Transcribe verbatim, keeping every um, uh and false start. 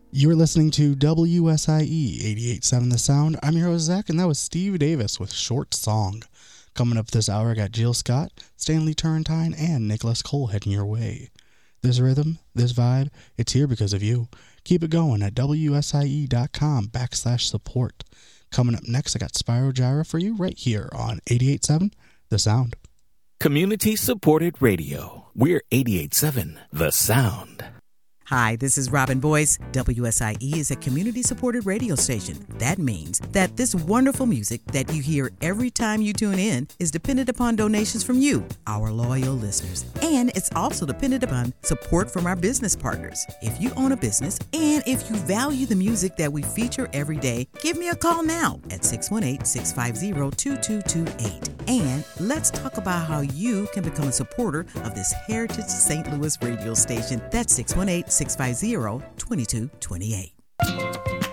You're listening to W S I E eighty-eight point seven The Sound. I'm your host, Zach, and that was Steve Davis with Short Song. Coming up this hour, I got Jill Scott, Stanley Turrentine, and Nicholas Cole heading your way. This rhythm, this vibe, it's here because of you. Keep it going at W S I E dot com backslash support. Coming up next, I got Spyro Gyra for you right here on eighty-eight point seven The Sound. Community-supported radio. We're eighty-eight point seven The Sound. Hi, this is Robin Boyce. W S I E is a community-supported radio station. That means that this wonderful music that you hear every time you tune in is dependent upon donations from you, our loyal listeners. And it's also dependent upon support from our business partners. If you own a business and if you value the music that we feature every day, give me a call now at six one eight, six five zero, two two two eight. And let's talk about how you can become a supporter of this Heritage Saint Louis radio station. That's six one eight, six five zero, two two two eight.